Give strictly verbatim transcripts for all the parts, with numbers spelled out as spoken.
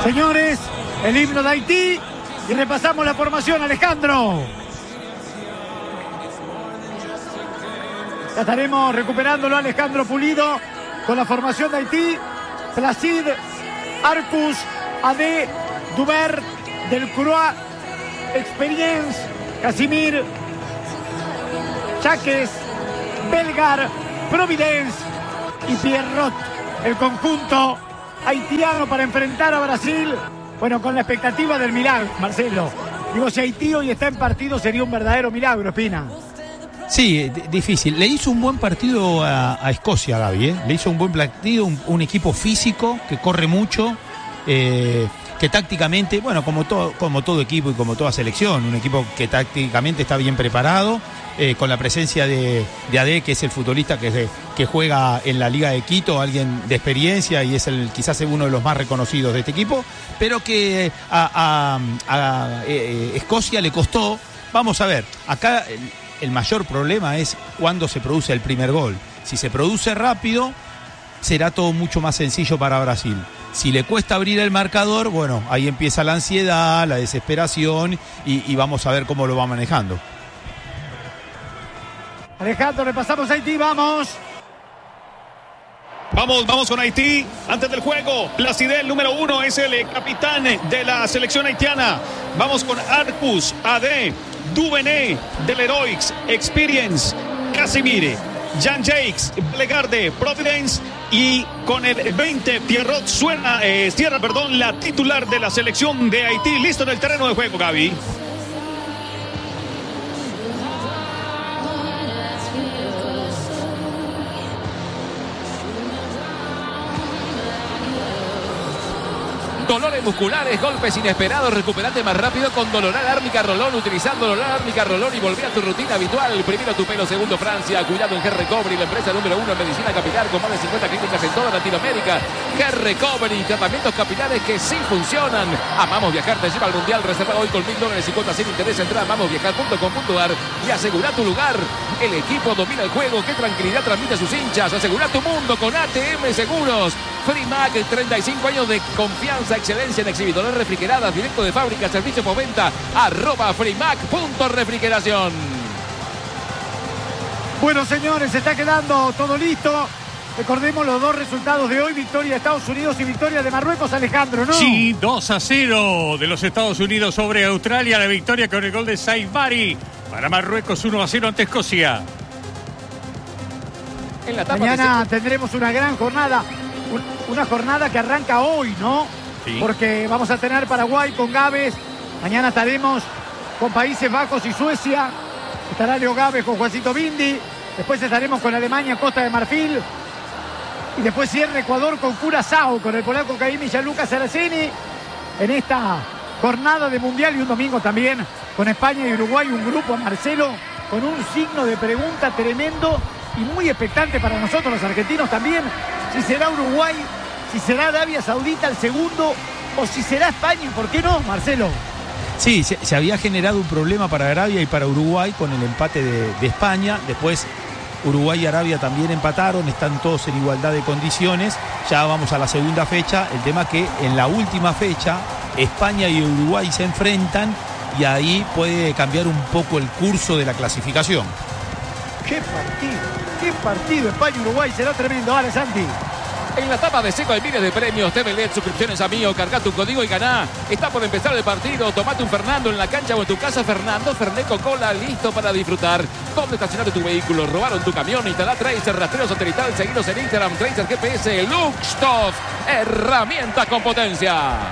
Señores, el himno de Haití y repasamos la formación, Alejandro. Ya estaremos recuperándolo, Alejandro Pulido, con la formación de Haití. Placide, Arcus, Adé, Dubert, Delcroix, Experience, Casimir, Chaques, Belgar, Providence y Pierrot. El conjunto haitiano para enfrentar a Brasil, bueno, con la expectativa del milagro, Marcelo. Digo, si Haití hoy está en partido sería un verdadero milagro, Espina. Sí, difícil. Le hizo un buen partido a, a Escocia, Gaby, ¿eh? Le hizo un buen partido, un, un equipo físico que corre mucho, eh, que tácticamente, bueno, como todo, como todo equipo y como toda selección, un equipo que tácticamente está bien preparado, eh, con la presencia de, de Adé, que es el futbolista que, que juega en la Liga de Quito, alguien de experiencia y es el quizás uno de los más reconocidos de este equipo, pero que a, a, a eh, Escocia le costó. Vamos a ver, acá el, el mayor problema es cuando se produce el primer gol. Si se produce rápido, será todo mucho más sencillo para Brasil. Si le cuesta abrir el marcador, bueno, ahí empieza la ansiedad, la desesperación y, y vamos a ver cómo lo va manejando. Alejandro, repasamos Haití, vamos. Vamos, vamos con Haití. Antes del juego, Placide, el número uno, es el capitán de la selección haitiana. Vamos con Arcus, Adé, Duvenet, Deleroix, Experience, Casimir, Jan Jakes, Blegarde, Providence y con el veinte, Pierrot suena, eh, cierra, perdón, la titular de la selección de Haití. Listo en el terreno de juego, Gaby. Dolores musculares, golpes inesperados, recuperate más rápido con Doloral Árnica Rolón, utilizando Doloral Árnica Rolón y volví a tu rutina habitual. Primero tu pelo, segundo Francia, cuidado en G-Recovery, la empresa número uno en medicina capilar con más de cincuenta clínicas en toda Latinoamérica. G-Recovery, tratamientos capilares que sí funcionan. Amamos Viajar, te lleva al Mundial, reserva hoy con mil dólares y cuotas sin interés. Entra a amamos viajar punto com punto a r y asegura tu lugar. El equipo domina el juego, qué tranquilidad transmite a sus hinchas. Asegura tu mundo con A T M Seguros. Frimac, treinta y cinco años de confianza, excelencia en exhibidores refrigeradas, directo de fábrica, servicio por venta, arroba Frimac punto refrigeración. Bueno, señores, se está quedando todo listo. Recordemos los dos resultados de hoy, victoria de Estados Unidos y victoria de Marruecos, Alejandro, ¿no? Sí, dos a cero de los Estados Unidos sobre Australia, la victoria con el gol de Saïd Bari. Para Marruecos, uno a cero ante Escocia. En la Mañana de... tendremos una gran jornada, una jornada que arranca hoy, ¿no? Sí. Porque vamos a tener Paraguay con Gávez, mañana estaremos con Países Bajos y Suecia, estará Leo Gávez con Juancito Bindi, después estaremos con Alemania, Costa de Marfil, y después cierra Ecuador con Curazao, con el polaco Caim y Gianluca Saraceni, en esta jornada de Mundial, y un domingo también con España y Uruguay, un grupo, Marcelo, con un signo de pregunta tremendo y muy expectante para nosotros los argentinos también, si será Uruguay, si será Arabia Saudita el segundo o si será España, ¿por qué no, Marcelo? Sí, se, se había generado un problema para Arabia y para Uruguay con el empate de, de España. Después Uruguay y Arabia también empataron, están todos en igualdad de condiciones. Ya vamos a la segunda fecha. El tema que en la última fecha España y Uruguay se enfrentan y ahí puede cambiar un poco el curso de la clasificación. ¡Qué partido! ¡Qué partido! España-Uruguay será tremendo. Ahora, Santi. En la tapa de seco hay miles de premios. T V L E D, suscripciones a Mío, carga tu código y ganá. Está por empezar el partido. Tomate un Fernando en la cancha o en tu casa. Fernando, Fernet Coca-Cola, listo para disfrutar. ¿Dónde estacionaste tu vehículo? ¿Robaron tu camión? Instalá Tracer, rastreo satelital. Seguinos en Instagram, Tracer G P S, Luxtoff, herramientas con potencia.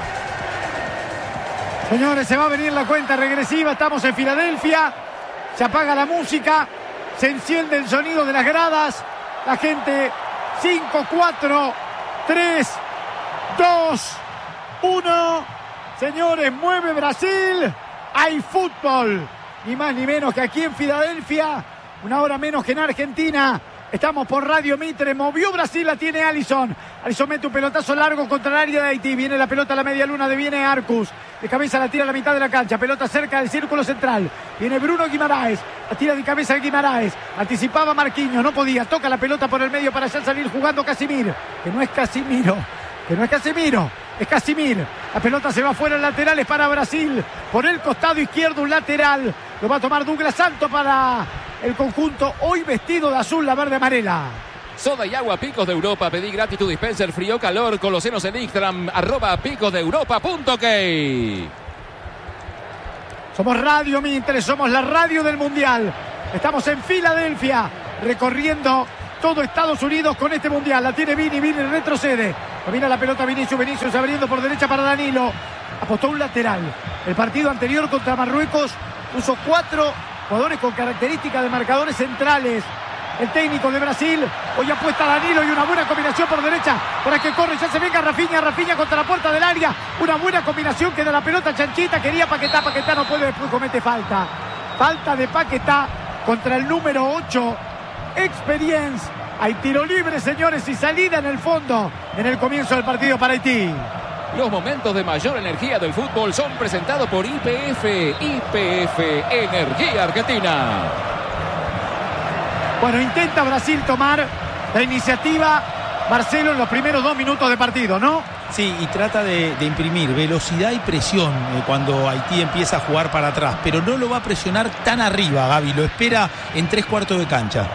Señores, se va a venir la cuenta regresiva. Estamos en Filadelfia. Se apaga la música. Se enciende el sonido de las gradas. La gente... cinco, cuatro, tres, dos, uno. Señores, mueve Brasil. Hay fútbol. Ni más ni menos que aquí en Filadelfia. Una hora menos que en Argentina. Estamos por Radio Mitre. Movió Brasil, la tiene Alisson. Alisson mete un pelotazo largo contra el área de Haití. Viene la pelota a la media luna, de viene Arcus. De cabeza la tira a la mitad de la cancha. Pelota cerca del círculo central. Viene Bruno Guimaraes. La tira de cabeza de Guimaraes. Anticipaba Marquinhos, no podía. Toca la pelota por el medio para hacer salir jugando Casimir. Que no es Casimiro. Que no es Casimiro. Es Casimir. La pelota se va fuera, laterales para Brasil. Por el costado izquierdo un lateral. Lo va a tomar Douglas Santos para el conjunto hoy vestido de azul, la verde amarela. Soda y agua Picos de Europa. Pedí gratis tu dispenser frío calor. Colosenos en Instagram. Arroba picos de europa punto ok. Somos Radio Mitre, somos la radio del Mundial. Estamos en Filadelfia, recorriendo todo Estados Unidos con este Mundial. La tiene Vini, Vini retrocede. Domina la pelota Vinicius, Vinicius abriendo por derecha para Danilo. Apostó un lateral. El partido anterior contra Marruecos puso cuatro jugadores con características de marcadores centrales. El técnico de Brasil hoy apuesta a Danilo y una buena combinación por derecha para que corre, ya se venga Rafinha, Rafinha contra la puerta del área, una buena combinación que da la pelota Chanchita, quería Paquetá, Paquetá no puede, después comete falta, falta de Paquetá contra el número ocho, Experience. Hay tiro libre, señores, y salida en el fondo en el comienzo del partido para Haití. Los momentos de mayor energía del fútbol son presentados por Y P F, Y P F Energía Argentina. Bueno, intenta Brasil tomar la iniciativa, Marcelo, en los primeros dos minutos de partido, ¿no? Sí, y trata de, de imprimir velocidad y presión eh, cuando Haití empieza a jugar para atrás, pero no lo va a presionar tan arriba, Gaby, lo espera en tres cuartos de cancha.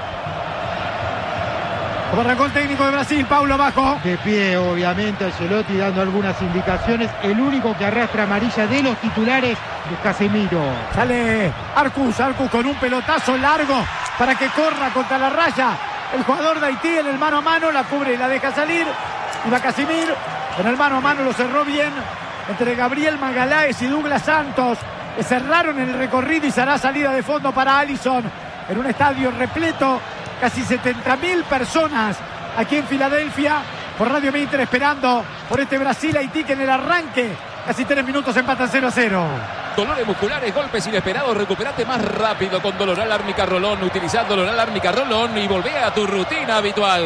Como arrancó el técnico de Brasil, Paulo abajo. De pie, obviamente, Ancelotti dando algunas indicaciones. El único que arrastra amarilla de los titulares es Casemiro. Sale Arcus, Arcus con un pelotazo largo para que corra contra la raya. El jugador de Haití en el mano a mano, la cubre y la deja salir. Y va Casemiro, en el mano a mano lo cerró bien entre Gabriel Magaláes y Douglas Santos. Que cerraron el recorrido y será salida de fondo para Alisson. En un estadio repleto. Casi setenta mil personas aquí en Filadelfia por Radio Mitre esperando por este Brasil-Haití que en el arranque casi tres minutos empatan cero a cero. Dolores musculares, golpes inesperados, recupérate más rápido con Doloral Árnica Rolón. Utiliza Doloral Árnica Rolón y volvé a tu rutina habitual.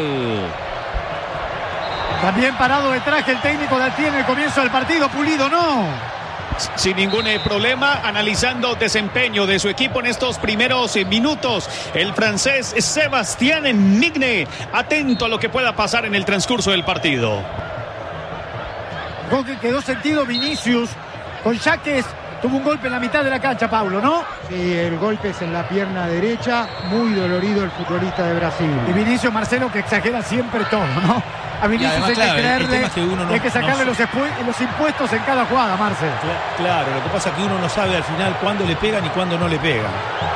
También parado de traje el técnico de Haití en el comienzo del partido, Pulido no. Sin ningún eh, problema, analizando desempeño de su equipo en estos primeros eh, minutos. El francés Sébastien Migne, atento a lo que pueda pasar en el transcurso del partido. Gol que quedó sentido Vinicius con Jaques. Tuvo un golpe en la mitad de la cancha, Paulo, ¿no? Sí, el golpe es en la pierna derecha. Muy dolorido el futbolista de Brasil. Y Vinicius, Marcelo, que exagera siempre todo, ¿no? A Vinicius además, hay claro, que creerle, es que uno no, hay que sacarle no, los, los impuestos en cada jugada, Marcel. Claro, lo que pasa es que uno no sabe al final cuándo le pegan y cuándo no le pegan.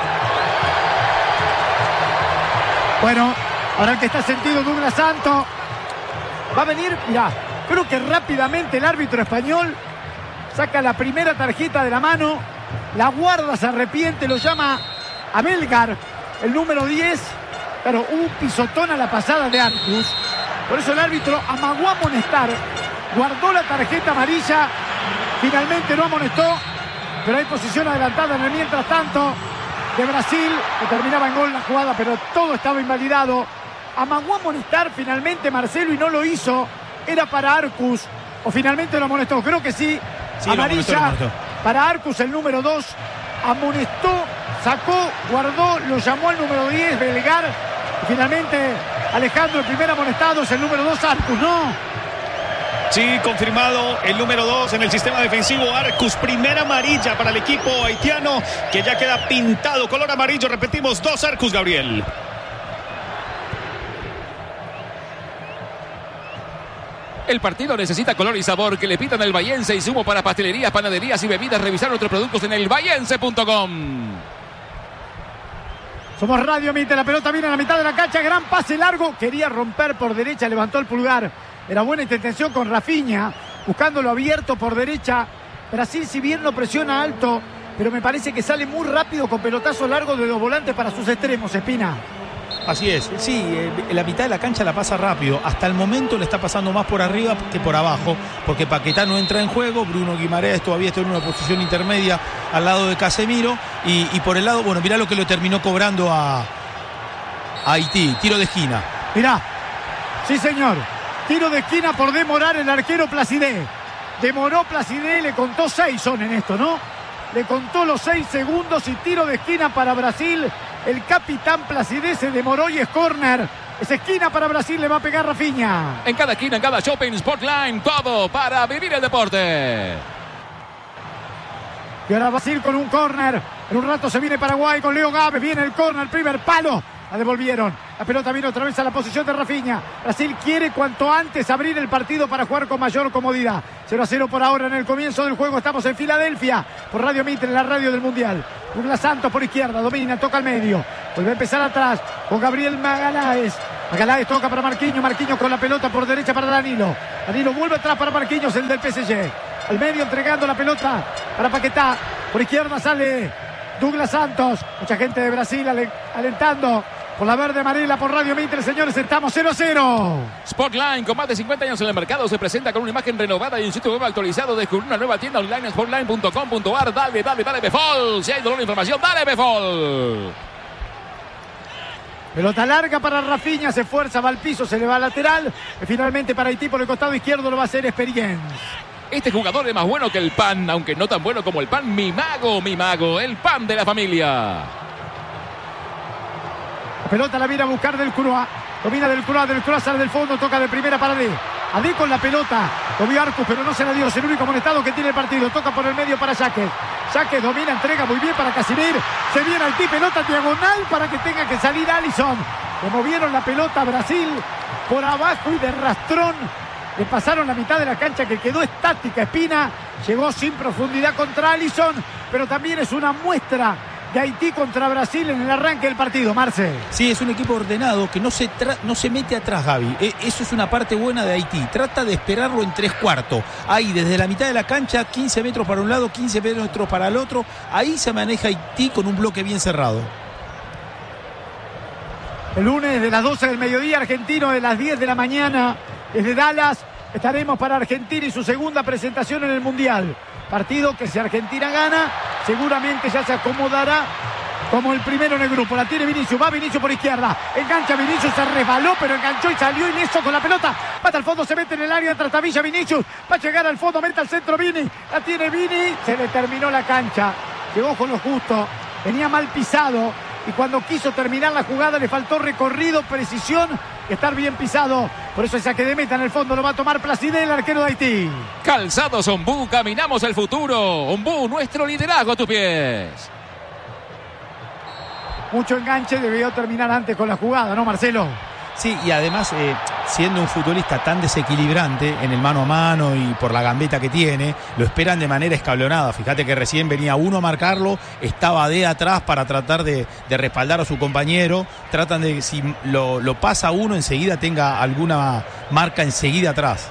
Bueno, ahora el que está sentido Douglas Santos va a venir, mirá, creo que rápidamente el árbitro español saca la primera tarjeta de la mano, la guarda, se arrepiente, lo llama a Belgar, el número diez. Claro, un pisotón a la pasada de Arcus. Por eso el árbitro amagó a amonestar, guardó la tarjeta amarilla, finalmente no amonestó, pero hay posición adelantada en el mientras tanto de Brasil, que terminaba en gol la jugada, pero todo estaba invalidado. Amagó a amonestar finalmente Marcelo y no lo hizo, era para Arcus, o finalmente lo amonestó, creo que sí, sí amarilla lo amonestó, lo amonestó. Para Arcus el número dos, amonestó, sacó, guardó, lo llamó al número diez, Belgar, y finalmente Alejandro, el primer amonestado es el número dos, Arcus, ¿no? Sí, confirmado el número dos en el sistema defensivo, Arcus. Primera amarilla para el equipo haitiano, que ya queda pintado color amarillo. Repetimos, dos Arcus, Gabriel. El partido necesita color y sabor, que le pitan el Bahiense y sumo para pastelerías, panaderías y bebidas. Revisar nuestros productos en el bahiense punto com. Somos Radio Mitre, la pelota viene a la mitad de la cancha, gran pase largo, quería romper por derecha, levantó el pulgar, era buena intención con Rafinha, buscándolo abierto por derecha. Brasil, si bien no presiona alto, pero me parece que sale muy rápido con pelotazos largos de los volantes para sus extremos, Espina. Así es, sí, eh, la mitad de la cancha la pasa rápido. Hasta el momento le está pasando más por arriba que por abajo, porque Paquetá no entra en juego. Bruno Guimarães todavía está en una posición intermedia al lado de Casemiro. Y, y por el lado, bueno, mirá lo que lo terminó cobrando a, a Haití, tiro de esquina. Mirá, sí señor, tiro de esquina por demorar el arquero Placidé. Demoró Placidé, le contó seis son en esto, ¿no? Le contó los seis segundos y tiro de esquina para Brasil. El capitán Placidé se demoró y es córner Es esquina para Brasil, le va a pegar Rafinha. En cada esquina, en cada shopping, Sportline, todo para vivir el deporte. Y ahora Brasil con un córner. En un rato se viene Paraguay con Leo Gávez. Viene el córner, primer palo. La devolvieron. La pelota viene otra vez a la posición de Rafinha. Brasil quiere cuanto antes abrir el partido para jugar con mayor comodidad. cero a cero por ahora en el comienzo del juego. Estamos en Filadelfia por Radio Mitre, la radio del Mundial. Douglas Santos por izquierda, domina, toca al medio. Vuelve a empezar atrás con Gabriel Magaláes. Magaláes toca para Marquinhos. Marquinhos con la pelota por derecha para Danilo. Danilo vuelve atrás para Marquinhos, el del P S G. Al medio entregando la pelota para Paquetá. Por izquierda sale Douglas Santos. Mucha gente de Brasil alentando por la verde amarela por Radio Mitre, señores, estamos cero a cero. Sportline, con más de cincuenta años en el mercado, se presenta con una imagen renovada y un sitio web actualizado. Descubre una nueva tienda online en sportline punto com punto a r. Dale, dale, dale, Befol. Si hay dolor de información, dale, Befol. Pelota larga para Rafinha, se fuerza, va al piso, se le va al lateral. Y finalmente para Haití por el costado izquierdo lo va a hacer Experience. Este jugador es más bueno que el pan, aunque no tan bueno como el pan. Mi mago, mi mago, el pan de la familia. La pelota la viene a buscar del Croix. Domina del Croix, del Croix sale del fondo, toca de primera para D. A D con la pelota. Lo vio Arcus, pero no se la dio. Es el único amonestado que tiene el partido. Toca por el medio para Jaques. Jaques domina, entrega muy bien para Casimir. Se viene Haití, pelota diagonal para que tenga que salir Alisson. Le movieron la pelota a Brasil por abajo y de rastrón. Le pasaron la mitad de la cancha que quedó estática. Espina llegó sin profundidad contra Alisson, pero también es una muestra de Haití contra Brasil en el arranque del partido, Marce. Sí, es un equipo ordenado que no se, tra- no se mete atrás, Gaby. E- eso es una parte buena de Haití. Trata de esperarlo en tres cuartos. Ahí, desde la mitad de la cancha, quince metros para un lado, quince metros para el otro. Ahí se maneja Haití con un bloque bien cerrado. El lunes de las doce del mediodía, argentino de las diez de la mañana, desde Dallas, estaremos para Argentina y su segunda presentación en el Mundial. Partido que si Argentina gana, seguramente ya se acomodará como el primero en el grupo. La tiene Vinicius, va Vinicius por izquierda. Engancha Vinicius, se resbaló, pero enganchó y salió ileso con la pelota. Pata al fondo, se mete en el área, entra Tavilla Vinicius. Va a llegar al fondo, mete al centro Vini. La tiene Vini, se le terminó la cancha. Llegó con lo justo, venía mal pisado. Y cuando quiso terminar la jugada le faltó recorrido, precisión y estar bien pisado. Por eso el saque de meta en el fondo lo va a tomar Placide, el arquero de Haití. Calzados Ombú, caminamos el futuro. Ombú, nuestro liderazgo a tus pies. Mucho enganche, debió terminar antes con la jugada, ¿no, Marcelo? Sí, y además, eh, siendo un futbolista tan desequilibrante en el mano a mano y por la gambeta que tiene, lo esperan de manera escalonada. Fíjate que recién venía uno a marcarlo, estaba D atrás para tratar de, de respaldar a su compañero. Tratan de, si lo, lo pasa uno, enseguida tenga alguna marca enseguida atrás.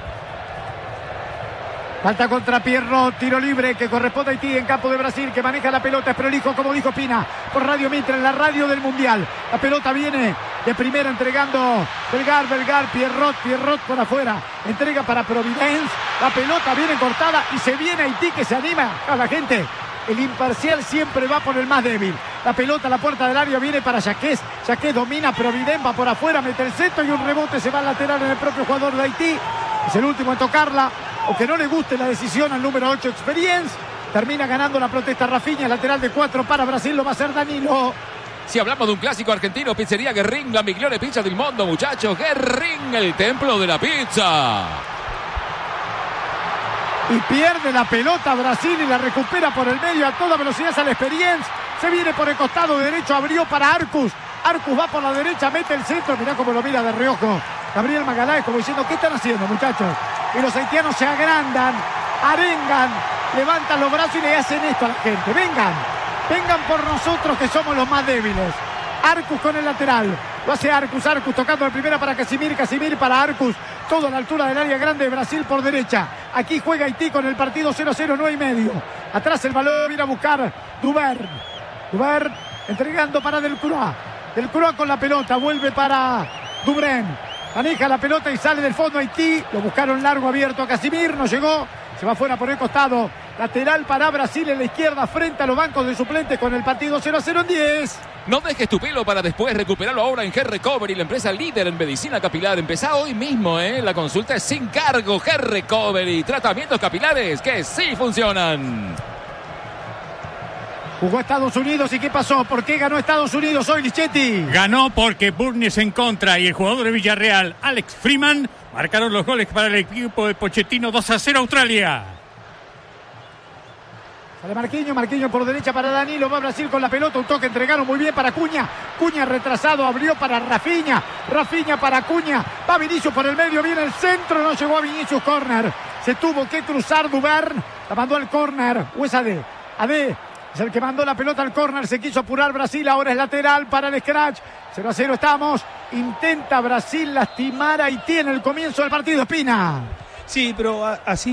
Falta contra Pierrot, tiro libre que corresponde a Haití en campo de Brasil, que maneja la pelota, es prolijo, como dijo Pina, por Radio Mitre, en la radio del Mundial. La pelota viene de primera entregando Belgar, Belgar, Pierrot, Pierrot por afuera. Entrega para Providence, la pelota viene cortada y se viene Haití, que se anima a la gente. El imparcial siempre va por el más débil. La pelota a la puerta del área viene para Jaqués. Jaqués domina, Providence va por afuera, mete el centro y un rebote se va al lateral en el propio jugador de Haití. Es el último en tocarla. Aunque no le guste la decisión al número ocho Experience, termina ganando la protesta Rafinha, lateral de cuatro para Brasil, lo va a hacer Danilo. Si hablamos de un clásico argentino, Pizzería Guerrín, la migliore pizza del mundo, muchachos. Guerrín, el templo de la pizza. Y pierde la pelota Brasil y la recupera por el medio a toda velocidad al Experience. Se viene por el costado derecho, abrió para Arcus. Arcus va por la derecha, mete el centro, mirá cómo lo mira de reojo Gabriel Magaláes, como diciendo, ¿qué están haciendo, muchachos? Y los haitianos se agrandan, arengan, levantan los brazos y le hacen esto a la gente. Vengan, vengan por nosotros que somos los más débiles. Arcus con el lateral, lo hace Arcus, Arcus tocando de primera para Casimir, Casimir para Arcus, todo a la altura del área grande de Brasil por derecha. Aquí juega Haití con el partido cero a cero, nueve y medio. Atrás el balón viene a buscar Dubert. Dubert entregando para Del Croix. Del Croix con la pelota, vuelve para Dubren. Maneja la pelota y sale del fondo Haití. Lo buscaron largo, abierto a Casimir. No llegó. Se va fuera por el costado. Lateral para Brasil en la izquierda frente a los bancos de suplentes con el partido cero a cero en diez. No dejes tu pelo para después recuperarlo ahora en Hair Recovery, la empresa líder en medicina capilar. Empezá hoy mismo, ¿eh? La consulta es sin cargo. Hair Recovery. Tratamientos capilares que sí funcionan. Jugó Estados Unidos y ¿qué pasó? ¿Por qué ganó Estados Unidos hoy, Lichetti? Ganó porque Burnes en contra y el jugador de Villarreal, Alex Freeman, marcaron los goles para el equipo de Pochettino. Dos a cero Australia. Sale Marquinhos, Marquinhos por derecha para Danilo, va Brasil con la pelota, un toque entregaron muy bien para Cuña, Cuña retrasado, abrió para Rafinha, Rafinha para Cuña, va Vinicius por el medio, viene el centro, no llegó a Vinicius, córner, se tuvo que cruzar Duvern, la mandó al córner, o es A D, A D es el que mandó la pelota al córner, se quiso apurar Brasil, ahora es lateral para el scratch, cero a cero estamos, intenta Brasil lastimar a Haití en el comienzo del partido, Espina. Sí, pero así